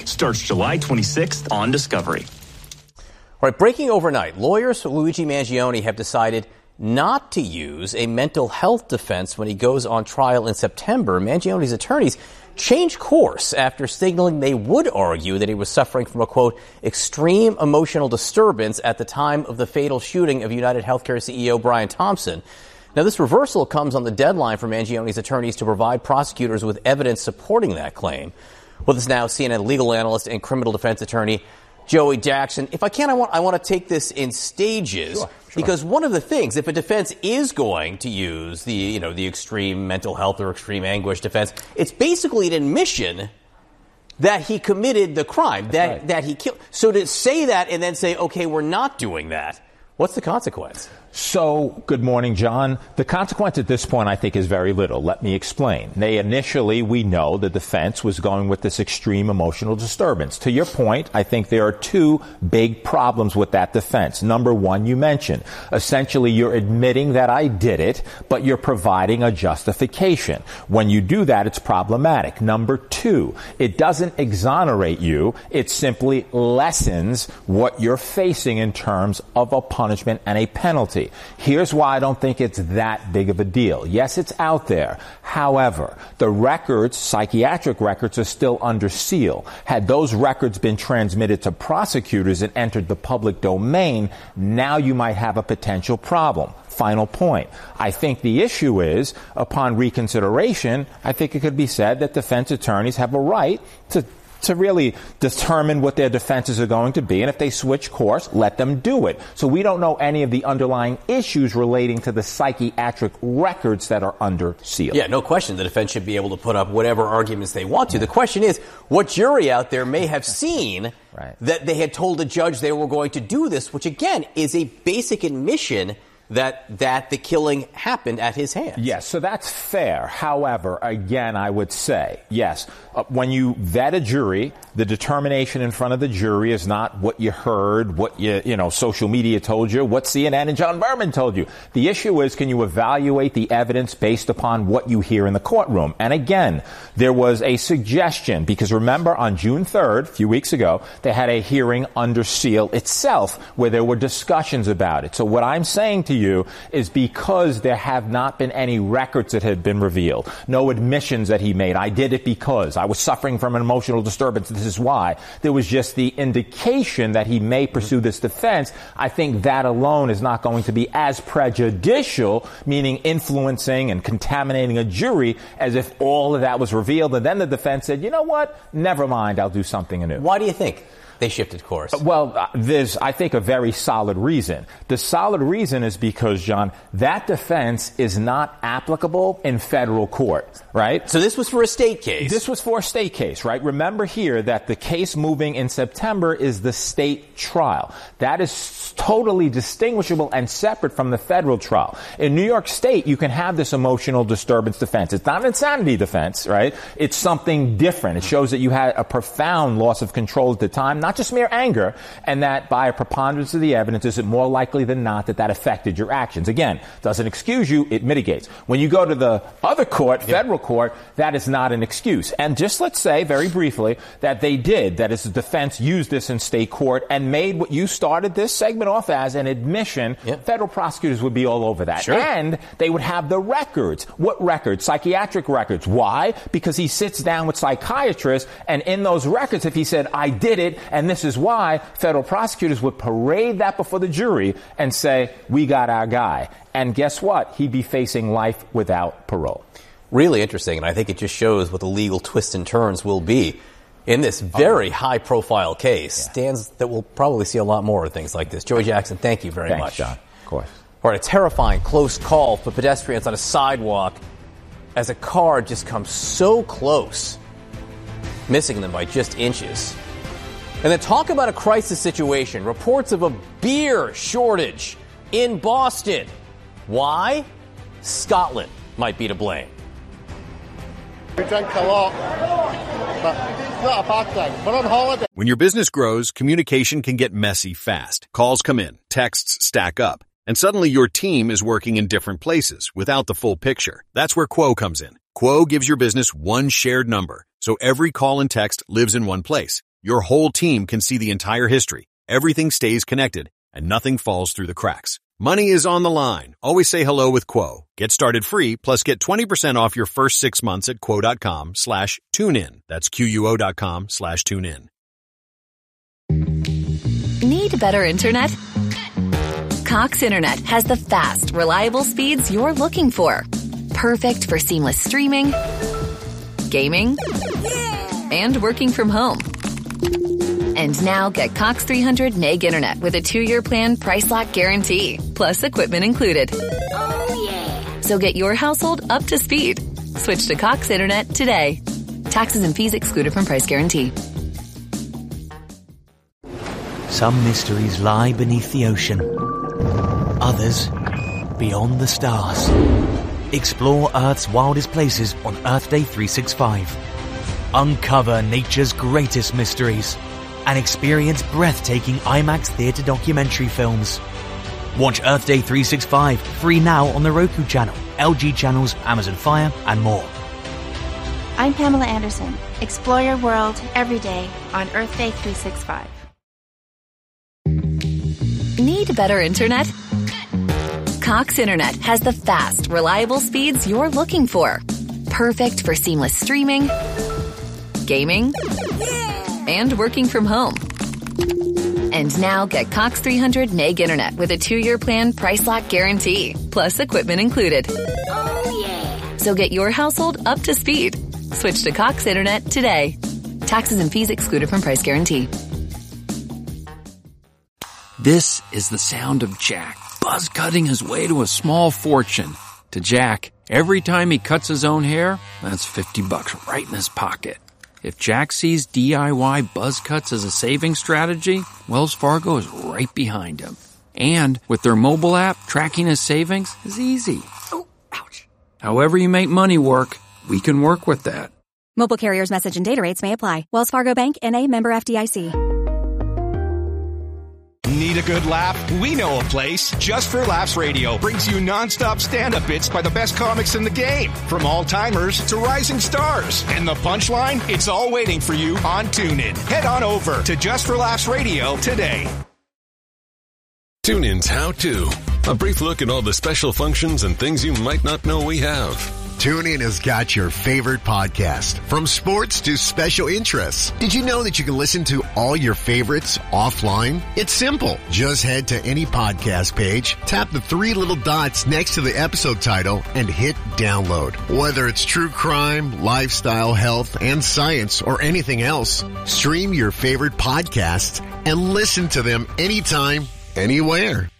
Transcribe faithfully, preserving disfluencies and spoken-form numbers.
Starts July twenty-sixth on Discovery. All right, breaking overnight, lawyers for Luigi Mangione have decided not to use a mental health defense when he goes on trial in September. Mangione's attorneys changed course after signaling they would argue that he was suffering from a, quote, extreme emotional disturbance at the time of the fatal shooting of United Healthcare C E O Brian Thompson. Now, this reversal comes on the deadline for Mangione's attorneys to provide prosecutors with evidence supporting that claim. With us now, C N N legal analyst and criminal defense attorney Joey Jackson. If I can, I want I want to take this in stages, sure, sure. because one of the things, if a defense is going to use the you know the extreme mental health or extreme anguish defense, it's basically an admission that he committed the crime, that right. that he killed. So to say that and then say, okay, we're not doing that, what's the consequence? So, good morning, John. The consequence at this point, I think, is very little. Let me explain. They initially, we know the defense was going with this extreme emotional disturbance. To your point, I think there are two big problems with that defense. Number one, you mentioned. Essentially, you're admitting that I did it, but you're providing a justification. When you do that, it's problematic. Number two, it doesn't exonerate you. It simply lessens what you're facing in terms of a punishment and a penalty. Here's why I don't think it's that big of a deal. Yes, it's out there. However, the records, psychiatric records, are still under seal. Had those records been transmitted to prosecutors and entered the public domain, now you might have a potential problem. Final point. I think the issue is, upon reconsideration, I think it could be said that defense attorneys have a right to to really determine what their defenses are going to be. And if they switch course, let them do it. So we don't know any of the underlying issues relating to the psychiatric records that are under seal. Yeah, no question. The defense should be able to put up whatever arguments they want to. The question is, what jury out there may have seen right. that they had told a judge they were going to do this, which, again, is a basic admission that that the killing happened at his hands. Yes, so that's fair. However, again, I would say, yes, uh, when you vet a jury, the determination in front of the jury is not what you heard, what you, you know, social media told you, what C N N and John Berman told you. The issue is, can you evaluate the evidence based upon what you hear in the courtroom? And again, there was a suggestion, because remember on June third, a few weeks ago, they had a hearing under seal itself where there were discussions about it. So what I'm saying to you is, because there have not been any records that have been revealed, no admissions that he made, I did it because I was suffering from an emotional disturbance, this is why, there was just the indication that he may pursue this defense. I think that alone is not going to be as prejudicial, meaning influencing and contaminating a jury, as if all of that was revealed and then the defense said, you know what, never mind, I'll do something anew. Why do you think they shifted course? Well, uh, there's, I think, a very solid reason. The solid reason is because, John, that defense is not applicable in federal court, right? So this was for a state case. This was for a state case, right? Remember here that the case moving in September is the state trial. That is totally distinguishable and separate from the federal trial. In New York State, you can have this emotional disturbance defense. It's not an insanity defense, right? It's something different. It shows that you had a profound loss of control at the time, not just mere anger, and that by a preponderance of the evidence, is it more likely than not that that affected your actions? Again, doesn't excuse you, it mitigates. When you go to the other court, federal court, that is not an excuse. And just let's say, very briefly, that they did, that is, the defense used this in state court and made what you started this segment off as an admission, yep. Federal prosecutors would be all over that. Sure. And they would have the records. What records? Psychiatric records. Why? Because he sits down with psychiatrists, and in those records, if he said, I did it, and this is why, federal prosecutors would parade that before the jury and say, we got our guy. And guess what? He'd be facing life without parole. Really interesting, and I think it just shows what the legal twists and turns will be in this very high-profile case. Yeah. Stands that we'll probably see a lot more of things like this. Joey Jackson, thank you very Thanks, much. John. Of course. All right, a terrifying close call for pedestrians on a sidewalk as a car just comes so close, missing them by just inches. And then talk about a crisis situation. Reports of a beer shortage in Boston. Why? Scotland might be to blame. We drink a lot, but it's not a bad thing. We're on holiday. When your business grows, communication can get messy fast. Calls come in, texts stack up, and suddenly your team is working in different places without the full picture. That's where Quo comes in. Quo gives your business one shared number, so every call and text lives in one place. Your whole team can see the entire history. Everything stays connected, and nothing falls through the cracks. Money is on the line. Always say hello with Quo. Get started free, plus get twenty percent off your first six months at quo.com slash tune in. That's Q-U-O dot com slash tune in. Need better internet? Cox Internet has the fast, reliable speeds you're looking for. Perfect for seamless streaming, gaming, and working from home. And now get Cox three hundred meg internet with a two-year plan price lock guarantee, plus equipment included. Oh, yeah. So get your household up to speed. Switch to Cox Internet today. Taxes and fees excluded from price guarantee. Some mysteries lie beneath the ocean. Others, beyond the stars. Explore Earth's wildest places on Earth Day three sixty-five. Uncover nature's greatest mysteries and experience breathtaking IMAX theater documentary films. Watch Earth Day three sixty-five free now on the Roku channel, L G channels, Amazon Fire, and more. I'm Pamela Anderson. Explore your world every day on Earth Day three sixty-five. Need better internet? Cox Internet has the fast, reliable speeds you're looking for. Perfect for seamless streaming, gaming, and working from home. And now get Cox three hundred meg internet with a two-year plan price lock guarantee, plus equipment included. Oh, yeah. So get your household up to speed. Switch to Cox Internet today. Taxes and fees excluded from price guarantee. This is the sound of Jack, buzz cutting his way to a small fortune. To Jack, every time he cuts his own hair, that's fifty bucks right in his pocket. If Jack sees D I Y buzz cuts as a saving strategy, Wells Fargo is right behind him. And with their mobile app, tracking his savings is easy. Oh, ouch. However you make money work, we can work with that. Mobile carriers' message and data rates may apply. Wells Fargo Bank, N A, member F D I C. Need a good laugh? We know a place. Just for Laughs Radio brings you nonstop stand-up bits by the best comics in the game. From all-timers to rising stars. And the punchline? It's all waiting for you on TuneIn. Head on over to Just for Laughs Radio today. TuneIn's How To. A brief look at all the special functions and things you might not know we have. TuneIn has got your favorite podcast, from sports to special interests. Did you know that you can listen to all your favorites offline? It's simple. Just head to any podcast page, tap the three little dots next to the episode title, and hit download. Whether it's true crime, lifestyle, health, and science, or anything else, stream your favorite podcasts and listen to them anytime, anywhere.